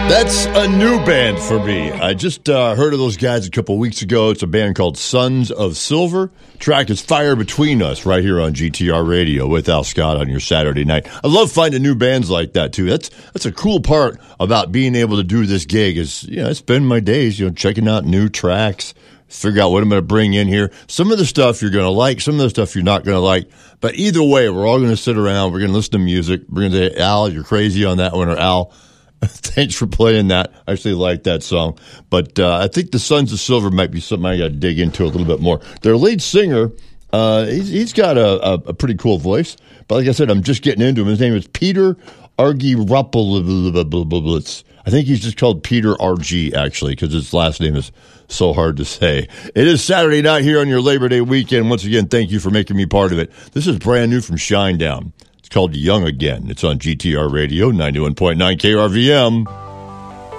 That's a new band for me. I just heard of those guys a couple weeks ago. It's a band called Sons of Silver. Track is Fire Between Us right here on GTR Radio with Al Scott on your Saturday night. I love finding new bands like that, too. That's a cool part about being able to do this gig is, I spend my days, checking out new tracks, figure out what I'm going to bring in here. Some of the stuff you're going to like, some of the stuff you're not going to like. But either way, we're all going to sit around. We're going to listen to music. We're going to say, Al, you're crazy on that one, or Al, thanks for playing that. I actually like that song. But I think the Sons of Silver might be something I got to dig into a little bit more. Their lead singer, he's got a pretty cool voice. But like I said, I'm just getting into him. His name is Peter Argyropoulos. I think he's just called Peter RG, actually, because his last name is so hard to say. It is Saturday night here on your Labor Day weekend. Once again, thank you for making me part of it. This is brand new from Shinedown. Called Young Again. It's on GTR Radio, 91.9 KRVM.